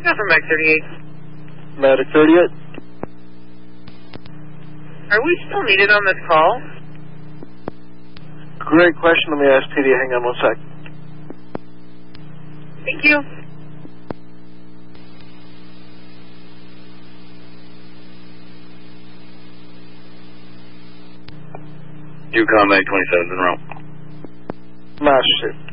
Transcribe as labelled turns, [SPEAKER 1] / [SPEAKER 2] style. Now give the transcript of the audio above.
[SPEAKER 1] from Mac 38.
[SPEAKER 2] Medic 38.
[SPEAKER 1] Are we still needed on this call?
[SPEAKER 2] Great question. Let me ask PD. Hang on 1 sec.
[SPEAKER 1] Thank you.
[SPEAKER 3] Yukon Mag 27's en route.
[SPEAKER 2] Master.